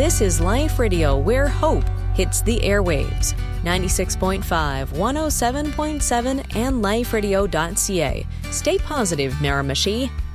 This is Life Radio, where hope hits the airwaves. 96.5, 107.7, and liferadio.ca. Stay positive, Miramichi.